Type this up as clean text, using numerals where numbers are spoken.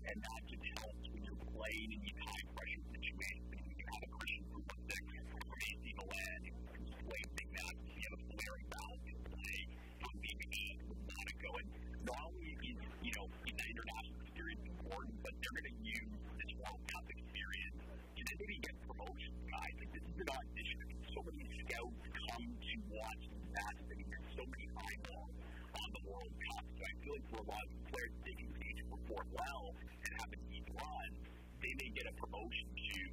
and that just helps when you're playing in these high-pressure situations. And when you have a Christian Pulisic from AC Milan who's playing big matches, you have a flaring Falcons play from with Monaco. And not only is, that international experience important, but they're going to use this World Cup experience to then maybe get promotions, guys. Like, this is an audition. So many scouts come to watch these matches. I mean, there's so many eyeballs on the World Cup. So I feel like for a lot of these players, they can stage perform well and have a deep run. They may get a promotion to